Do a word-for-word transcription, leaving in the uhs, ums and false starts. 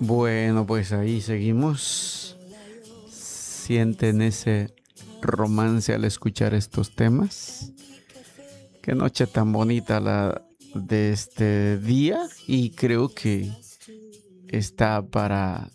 Bueno, pues ahí seguimos. Sienten ese romance al escuchar estos temas. Qué noche tan bonita la de este día y creo que está para